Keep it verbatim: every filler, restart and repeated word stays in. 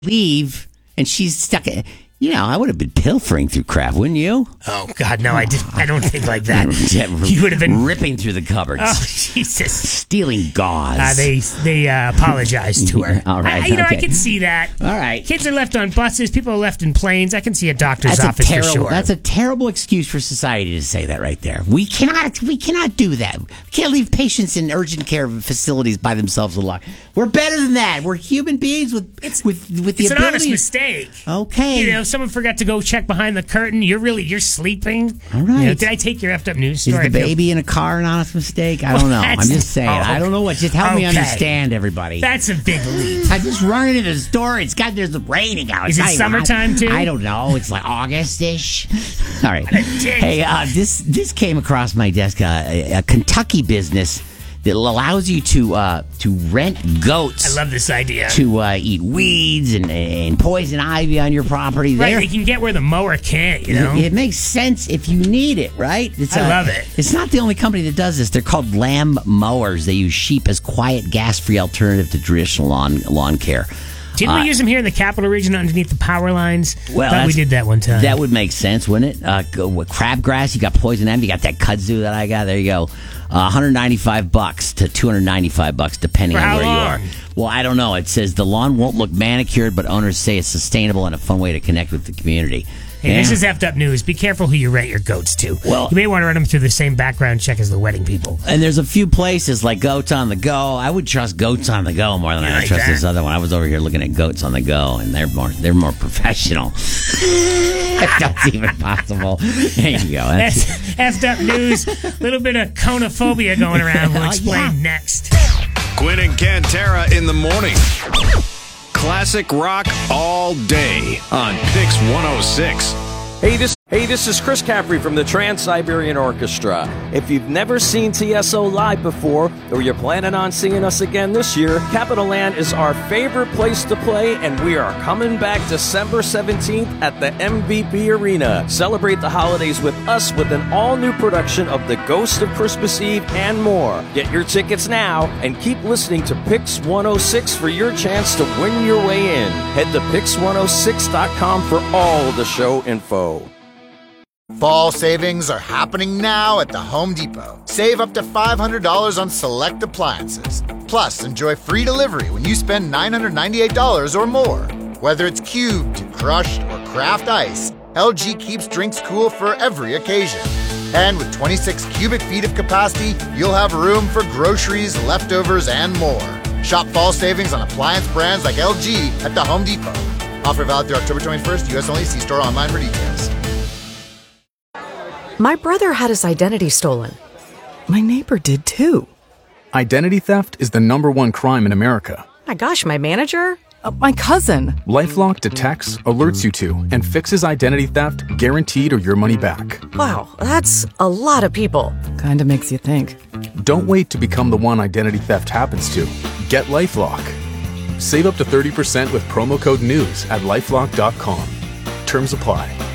leave, and she's stuck. You know, I would have been pilfering through crap, wouldn't you? Oh, God, no, I didn't. I don't think like that. You would have been ripping through the cupboards. Oh, Jesus. Stealing gauze. Uh, they they uh, apologized to her. All right. I, you know, okay. I can see that. All right. Kids are left on buses. People are left in planes. I can see a doctor's that's office a terrible, for sure. That's a terrible excuse for society to say that right there. We cannot we cannot do that. We can't leave patients in urgent care facilities by themselves alone. We're better than that. We're human beings with it's, with with the it's ability. an honest mistake. Okay. You know, if someone forgot to go check behind the curtain, you're really you're sleeping. All right. You know, did I take your effed up news story? Is the baby in a car an honest mistake? I don't know. I'm just saying. Oh, I don't know what. Just help okay. me understand, everybody. That's a big leap. I just run into the store. It's got there's raining out. Is it's it summertime too? I don't know. It's like August-ish. All right. Hey, uh, this this came across my desk. Uh, a, a Kentucky business that allows you to uh, to rent goats. I love this idea. To uh, eat weeds and, and poison ivy on your property. Right, They're, they can get where the mower can't, you know? It, it makes sense if you need it, right? It's I a, love it. It's not the only company that does this. They're called Lamb Mowers. They use sheep as quiet, gas-free alternative to traditional lawn lawn care. Didn't uh, we use them here in the Capital Region underneath the power lines? Well, Thought we did that one time. That would make sense, wouldn't it? Uh, go with crabgrass, you got poison ivy, you got that kudzu that I got. There you go. Uh, one hundred ninety-five bucks to two hundred ninety-five bucks, depending For on how where long? you are. Well, I don't know. It says the lawn won't look manicured, but owners say it's sustainable and a fun way to connect with the community. Hey, yeah. This is effed up news. Be careful who you rent your goats to. Well, you may want to run them through the same background check as the wedding people. And there's a few places like Goats on the Go. I would trust Goats on the Go more than You I like trust that? this other one. I was over here looking at Goats on the Go, and they're more they're more professional. That's even possible. There you go. That's effed up news. A little bit of conophobia going around. We'll explain Yeah. next. Quinn and Cantera in the morning. Classic rock all day on Pix one oh six. Hey, this hey, this is Chris Caffrey from the Trans-Siberian Orchestra. If you've never seen T S O live before, or you're planning on seeing us again this year, Capitol Land is our favorite place to play, and we are coming back December seventeenth at the M V P Arena. Celebrate the holidays with us with an all-new production of The Ghost of Christmas Eve and more. Get your tickets now, and keep listening to Pix one oh six for your chance to win your way in. Head to pix one oh six dot com for all the show info. Fall savings are happening now at the Home Depot. Save up to five hundred dollars on select appliances. Plus, enjoy free delivery when you spend nine hundred ninety-eight dollars or more. Whether it's cubed, crushed, or craft ice, L G keeps drinks cool for every occasion. And with twenty-six cubic feet of capacity, you'll have room for groceries, leftovers, and more. Shop fall savings on appliance brands like L G at the Home Depot. Offer valid through October twenty-first, U S only. See store online for details. My brother had his identity stolen. My neighbor did too. Identity theft is the number one crime in America. My gosh, my manager? Uh, my cousin. LifeLock detects, alerts you to, and fixes identity theft guaranteed or your money back. Wow, that's a lot of people. Kinda makes you think. Don't wait to become the one identity theft happens to. Get LifeLock. Save up to thirty percent with promo code NEWS at lifelock dot com. Terms apply.